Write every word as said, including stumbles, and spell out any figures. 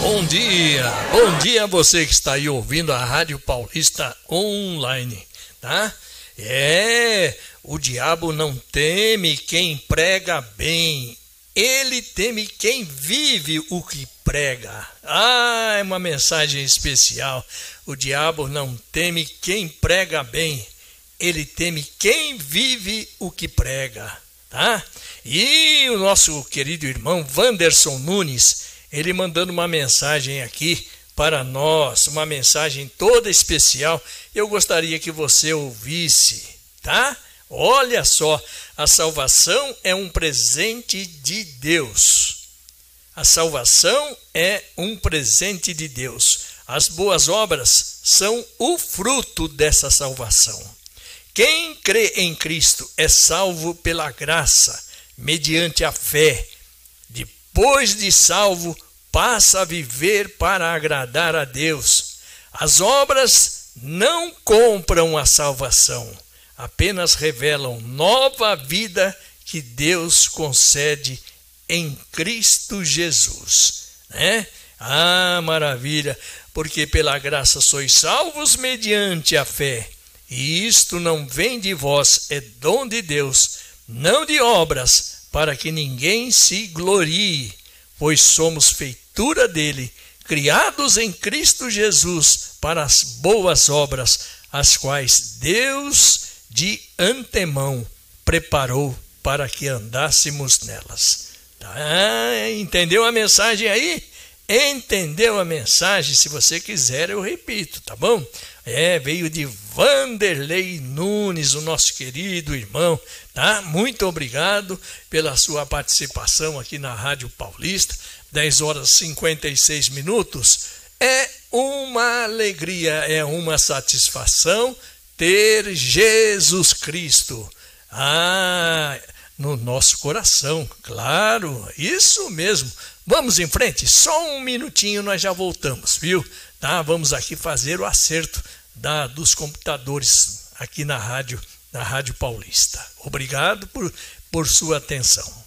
Bom dia, bom dia você que está aí ouvindo a Rádio Paulista Online, tá? É, o diabo não teme quem prega bem, ele teme quem vive o que prega. Ah, é uma mensagem especial. O diabo não teme quem prega bem, ele teme quem vive o que prega, tá? E o nosso querido irmão Wanderson Nunes, ele mandando uma mensagem aqui para nós, uma mensagem toda especial. Eu gostaria que você ouvisse, tá? Olha só, a salvação é um presente de Deus. A salvação é um presente de Deus. As boas obras são o fruto dessa salvação. Quem crê em Cristo é salvo pela graça, mediante a fé. Depois de salvo, passa a viver para agradar a Deus. As obras não compram a salvação, apenas revelam nova vida que Deus concede em Cristo Jesus, né? Ah, maravilha, porque pela graça sois salvos mediante a fé, e isto não vem de vós, é dom de Deus, não de obras, para que ninguém se glorie, pois somos feitura dele, criados em Cristo Jesus para as boas obras, as quais Deus de antemão preparou para que andássemos nelas. Ah, entendeu a mensagem aí? Entendeu a mensagem? Se você quiser, eu repito, tá bom? É, veio de Vanderlei Nunes, o nosso querido irmão, tá? Muito obrigado pela sua participação aqui na Rádio Paulista, dez horas e cinquenta e seis minutos. É uma alegria, é uma satisfação ter Jesus Cristo, ah, no nosso coração, claro, isso mesmo. Vamos em frente, só um minutinho nós já voltamos, viu? Tá? Vamos aqui fazer o acerto da, dos computadores aqui na rádio, na Rádio Paulista. Obrigado por, por sua atenção.